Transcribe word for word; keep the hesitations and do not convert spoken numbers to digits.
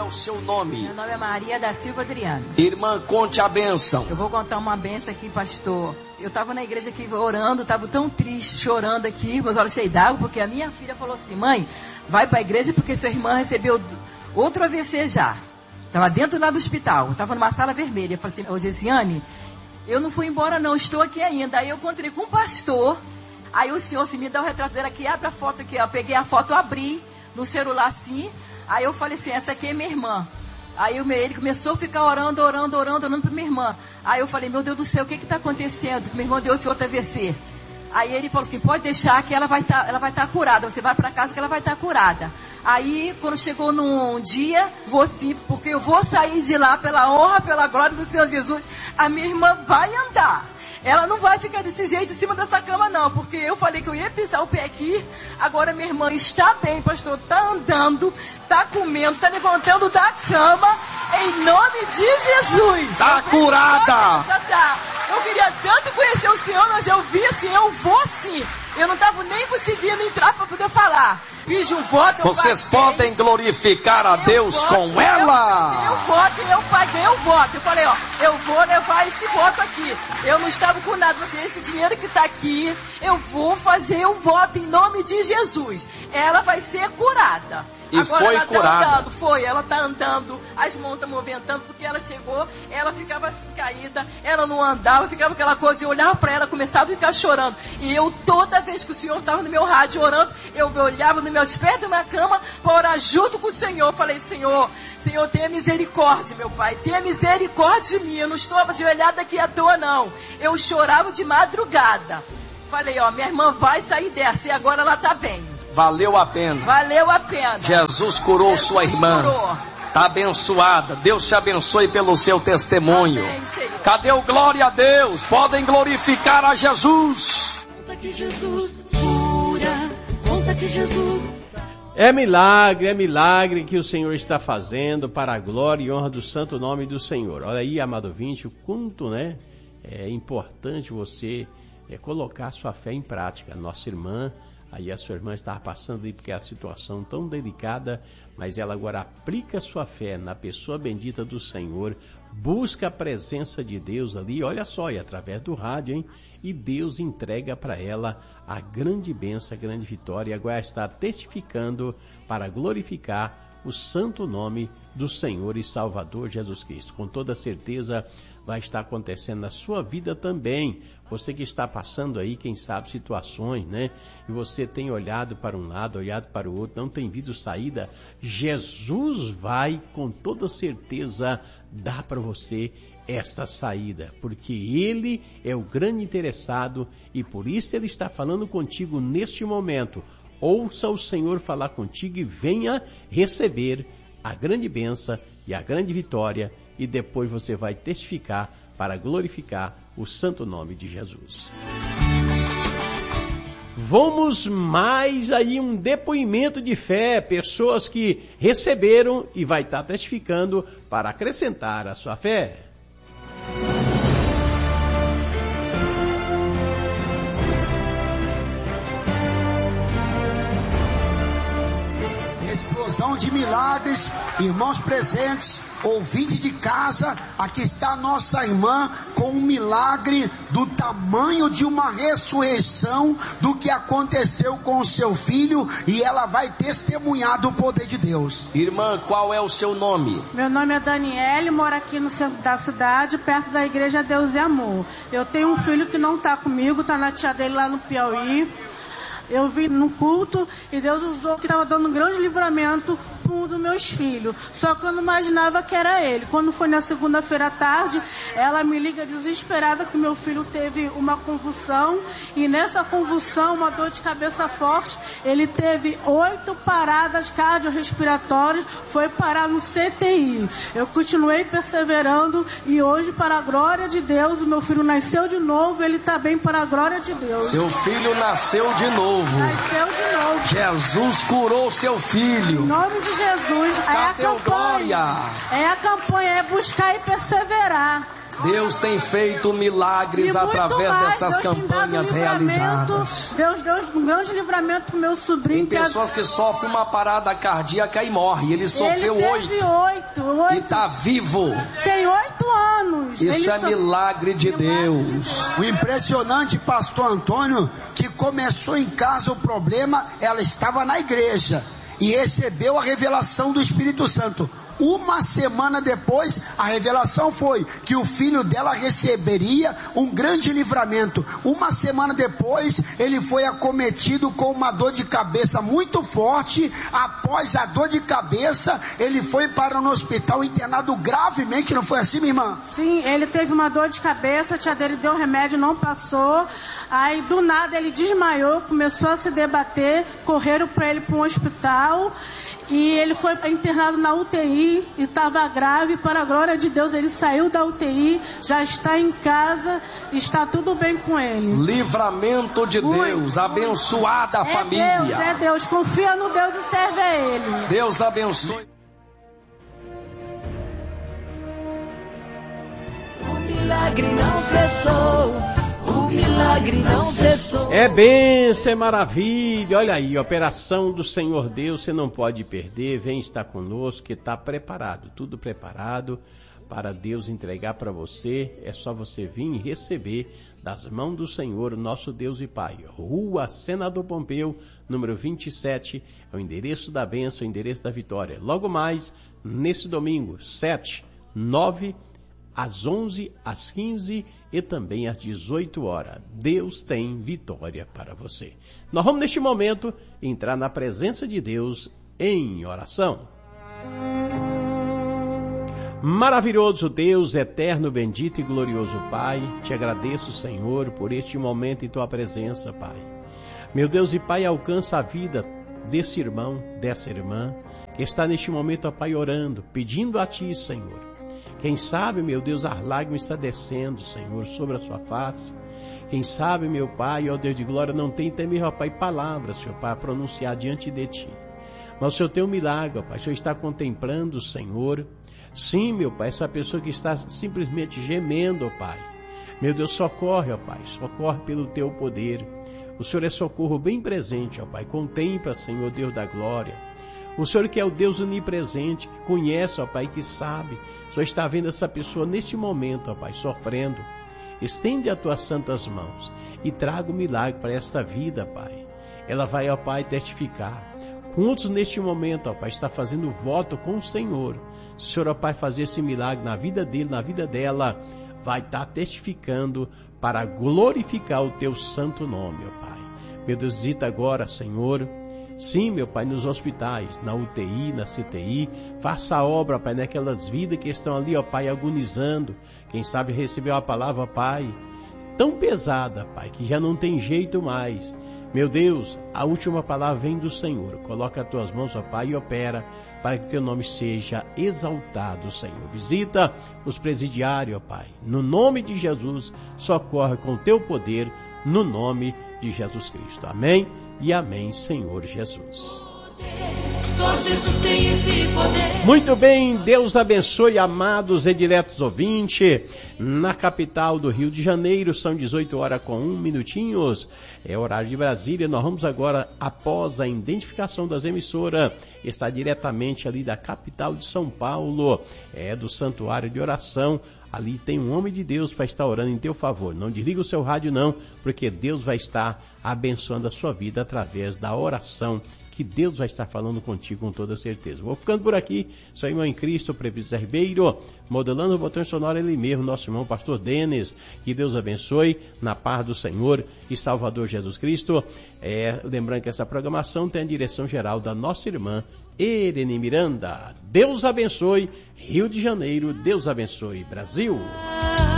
o seu nome? Meu nome é Maria da Silva Adriana. Irmã, conte a bênção. Eu vou contar uma bênção aqui, pastor. Eu estava na igreja aqui orando, estava tão triste, chorando aqui, meus olhos cheios d'água, porque a minha filha falou assim: mãe, vai para a igreja porque sua irmã recebeu outro A V C já. Estava dentro lá do hospital, estava numa sala vermelha. Eu falei assim: ô Gesiane, eu não fui embora não, estou aqui ainda. Aí eu encontrei com um pastor. Aí o senhor, se me dá o retrato dele aqui, abre a foto aqui. Eu peguei a foto, abri no celular assim. Aí eu falei assim: essa aqui é minha irmã. Aí ele começou a ficar orando, orando, orando, orando para minha irmã. Aí eu falei: meu Deus do céu, o que está acontecendo? Minha irmã deu esse outro A V C. Aí ele falou assim: pode deixar que ela vai estar tá, ela vai tá curada. Você vai para casa que ela vai estar tá curada. Aí quando chegou num dia, vou sim, porque eu vou sair de lá pela honra, pela glória do Senhor Jesus. A minha irmã vai andar. Ela não vai ficar desse jeito em cima dessa cama não, porque eu falei que eu ia pisar o pé aqui. Agora minha irmã está bem, pastor, está andando, está comendo, está levantando da cama, em nome de Jesus. Está curada. Eu queria tanto conhecer o Senhor, mas eu vi assim, eu vou sim. Eu não estava nem conseguindo entrar para poder falar. Fiz um voto, eu Vocês paguei. podem glorificar a Eu Deus voto, com ela. Eu, eu voto, eu paguei o voto. Eu falei, ó, eu vou levar esse voto aqui. Eu não estava com nada, mas esse dinheiro que está aqui, eu vou fazer o voto em nome de Jesus. Ela vai ser curada. E agora foi ela curada. Tá andando, foi, ela está andando, as mãos estão movimentando, porque ela chegou, ela ficava assim caída, ela não andava, ficava aquela coisa, eu olhava para ela, começava a ficar chorando. E eu, toda vez que o Senhor estava no meu rádio orando, eu olhava nos meus pés da minha cama para orar junto com o Senhor. Eu falei: Senhor, Senhor, tenha misericórdia, meu Pai, tenha misericórdia de mim. Eu não estou ajoelhada aqui à toa, não. Eu chorava de madrugada. Falei: ó, minha irmã vai sair dessa, e agora ela está bem. Valeu a pena. Valeu a pena. Jesus curou Jesus sua irmã. Curou. Está abençoada. Deus te abençoe pelo seu testemunho. Amém, Senhor. Cadê o glória a Deus? Podem glorificar a Jesus. Conta que Jesus cura. Conta que Jesus... É milagre, é milagre que o Senhor está fazendo para a glória e honra do santo nome do Senhor. Olha aí, amado ouvinte, o quanto, né, é importante você é, colocar sua fé em prática. Nossa irmã, aí a sua irmã estava passando aí porque é a situação tão delicada, mas ela agora aplica sua fé na pessoa bendita do Senhor, busca a presença de Deus ali, olha só, e através do rádio, hein? E Deus entrega para ela a grande bênção, a grande vitória, e agora está testificando para glorificar o santo nome do Senhor e Salvador Jesus Cristo. Com toda certeza vai estar acontecendo na sua vida também. Você que está passando aí, quem sabe, situações, né? E você tem olhado para um lado, olhado para o outro, não tem visto saída. Jesus vai, com toda certeza, dar para você esta saída, porque Ele é o grande interessado e por isso Ele está falando contigo neste momento. Ouça o Senhor falar contigo e venha receber a grande bênção e a grande vitória, e depois você vai testificar para glorificar o santo nome de Jesus. Vamos mais aí um depoimento de fé, pessoas que receberam e vai estar testificando para acrescentar a sua fé. Explosão de milagres, irmãos presentes, ouvinte de casa, aqui está a nossa irmã com um milagre do tamanho de uma ressurreição do que aconteceu com o seu filho, e ela vai testemunhar do poder de Deus. Irmã, qual é o seu nome? Meu nome é Daniele, moro aqui no centro da cidade, perto da igreja Deus e Amor. Eu tenho um filho que não está comigo, está na tia dele lá no Piauí. Eu vim no culto e Deus usou que estava dando um grande livramento para um dos meus filhos. Só que eu não imaginava que era ele. Quando foi na segunda-feira à tarde, ela me liga desesperada que meu filho teve uma convulsão. E nessa convulsão, uma dor de cabeça forte, ele teve oito paradas cardiorrespiratórias, foi parar no C T I. Eu continuei perseverando e hoje, para a glória de Deus, o meu filho nasceu de novo, ele está bem para a glória de Deus. Seu filho nasceu de novo. Nasceu de novo. Jesus curou seu filho. Em nome de Jesus. Cadê é a o glória? campanha. É a campanha, é buscar e perseverar. Deus tem feito milagres através mais, dessas Deus campanhas realizadas. Deus deu um grande livramento pro meu sobrinho. Tem pessoas que sofrem uma parada cardíaca e morrem. Ele sofreu Ele oito. teve oito, oito. E está vivo. Tem oito anos. Isso Ele é so... milagre de milagre Deus. de Deus. O impressionante, pastor Antônio, que começou em casa o problema, ela estava na igreja e recebeu a revelação do Espírito Santo. Uma semana depois, a revelação foi que o filho dela receberia um grande livramento. Uma semana depois, ele foi acometido com uma dor de cabeça muito forte. Após a dor de cabeça, ele foi para um hospital internado gravemente. Não foi assim, minha irmã? Sim, ele teve uma dor de cabeça, a tia dele deu remédio, não passou. Aí do nada ele desmaiou, começou a se debater, correram para ele para um hospital. E ele foi internado na U T I e estava grave. Para a glória de Deus, ele saiu da U T I, já está em casa, está tudo bem com ele. Livramento de Muito, Deus, abençoada a é família. Deus, é Deus, confia no Deus e serve a Ele. Deus abençoe. O milagre não cessou. O milagre não cessou. É bênção, é maravilha. Olha aí, operação do Senhor Deus, você não pode perder. Vem estar conosco, que está preparado, tudo preparado para Deus entregar para você. É só você vir e receber das mãos do Senhor, nosso Deus e Pai. Rua Senador Pompeu, número vinte e sete, é o endereço da bênção, o endereço da vitória. Logo mais, nesse domingo, sete, nove, às onze, às quinze e também às dezoito horas. Deus tem vitória para você. Nós vamos neste momento entrar na presença de Deus em oração. Maravilhoso Deus, eterno, bendito e glorioso Pai, te agradeço, Senhor, por este momento em tua presença, Pai. Meu Deus e Pai, alcança a vida desse irmão, dessa irmã, que está neste momento, ó Pai, orando, pedindo a ti, Senhor. Quem sabe, meu Deus, as lágrimas estão descendo, Senhor, sobre a sua face. Quem sabe, meu Pai, ó Deus de glória, não tem também, ó Pai, palavras, Senhor, para pronunciar diante de Ti. Mas o Senhor tem um milagre, ó Pai, o Senhor está contemplando, Senhor. Sim, meu Pai, essa pessoa que está simplesmente gemendo, ó Pai. Meu Deus, socorre, ó Pai, socorre pelo Teu poder. O Senhor é socorro bem presente, ó Pai. Contempla, Senhor, Deus da glória. O Senhor que é o Deus onipresente, que conhece, ó Pai, que sabe. O Senhor está vendo essa pessoa neste momento, ó Pai, sofrendo. Estende as tuas santas mãos e traga o milagre para esta vida, Pai. Ela vai, ó Pai, testificar. Quantos neste momento, ó Pai, está fazendo voto com o Senhor. Se o Senhor, ó Pai, fazer esse milagre na vida dele, na vida dela, vai estar testificando para glorificar o teu santo nome, ó Pai. Meu Deus, visita agora, Senhor. Sim, meu Pai, nos hospitais, na U T I, na C T I, faça a obra, Pai, naquelas vidas que estão ali, ó Pai, agonizando. Quem sabe recebeu a palavra, Pai, tão pesada, Pai, que já não tem jeito mais. Meu Deus, a última palavra vem do Senhor. Coloca as tuas mãos, ó Pai, e opera para que teu nome seja exaltado, Senhor. Visita os presidiários, ó Pai. No nome de Jesus, socorre com teu poder, no nome de Jesus Cristo. Amém e amém, Senhor Jesus. Só Jesus tem esse poder. Muito bem, Deus abençoe, amados e diretos ouvintes. Na capital do Rio de Janeiro, são dezoito horas com um minutinhos. É horário de Brasília. Nós vamos agora, após a identificação das emissoras, está diretamente ali da capital de São Paulo, é do Santuário de Oração. Ali tem um homem de Deus para estar orando em teu favor. Não desliga o seu rádio não, porque Deus vai estar abençoando a sua vida através da oração, que Deus vai estar falando contigo com toda certeza. Vou ficando por aqui, sou irmão em Cristo, Presbítero Ribeiro, modelando o botão sonoro ele mesmo, nosso irmão pastor Denis. Que Deus abençoe, na paz do Senhor e Salvador Jesus Cristo. É, lembrando que essa programação tem a direção geral da nossa irmã Irene Miranda. Deus abençoe Rio de Janeiro, Deus abençoe Brasil.